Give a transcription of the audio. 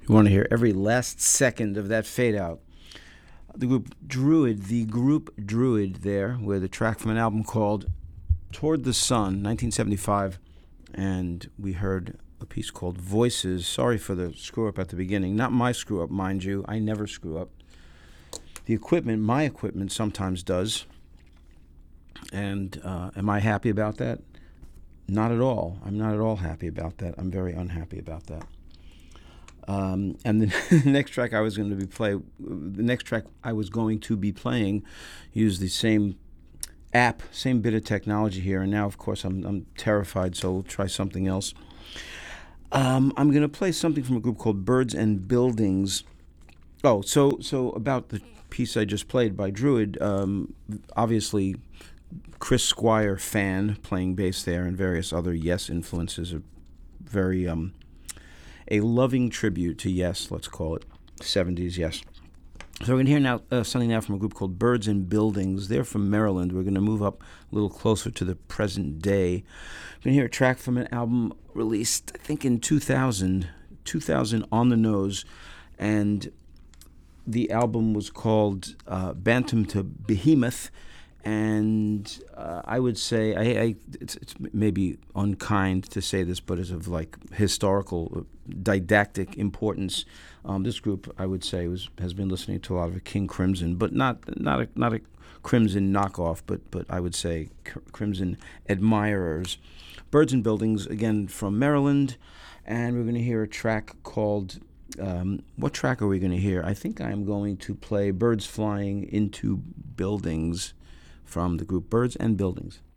You want to hear every last second of that fade out. The group Druid there, with a track from an album called Toward the Sun, 1975, and we heard a piece called Voices. Sorry for the screw up at the beginning. Not my screw up, mind you. I never screw up. My equipment sometimes does. And am I happy about that? Not at all. I'm not at all happy about that. I'm very unhappy about that. And the next track I was going to be playing, used the same app, same bit of technology here, and now, of course, I'm terrified. So we'll try something else. I'm going to play something from a group called Birds and Buildings. Oh, so about the piece I just played by Druid. Obviously, Chris Squire fan playing bass there, and various other Yes influences. A very a loving tribute to Yes, let's call it 70s Yes. So we're going to hear now something now from a group called Birds and Buildings. They're from Maryland. We're going to move up a little closer to the present day. We're going to hear a track from an album released, I think, in 2000 on the nose, and the album was called Bantam to Behemoth. And I would say, it's maybe unkind to say this, but it's of like historical, didactic importance. This group, I would say, has been listening to a lot of King Crimson, but not a Crimson knockoff, but I would say Crimson admirers. Birds and Buildings, again from Maryland, and we're going to hear a track called. What track are we going to hear? I think I'm going to play Birds Flying into Buildings, from the group Birds and Buildings.